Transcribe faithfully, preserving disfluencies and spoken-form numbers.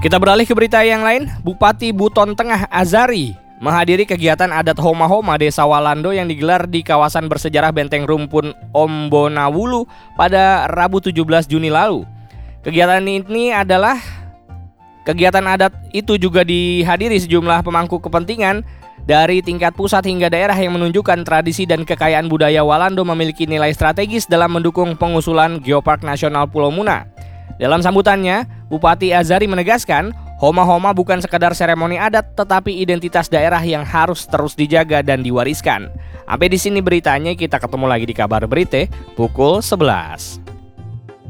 Kita beralih ke berita yang lain. Bupati Buton Tengah Azari menghadiri kegiatan adat Homa-Homa Desa Walando yang digelar di kawasan bersejarah Benteng Rumpun Ombonawulu pada Rabu tujuh belas Juni lalu. Kegiatan ini adalah kegiatan adat itu juga dihadiri sejumlah pemangku kepentingan dari tingkat pusat hingga daerah yang menunjukkan tradisi dan kekayaan budaya Walando memiliki nilai strategis dalam mendukung pengusulan Geopark Nasional Pulau Muna. Dalam sambutannya, Bupati Azari menegaskan, Homa-Homa bukan sekadar seremoni adat, tetapi identitas daerah yang harus terus dijaga dan diwariskan. Sampai di sini beritanya, kita ketemu lagi di Kabar Berite pukul sebelas.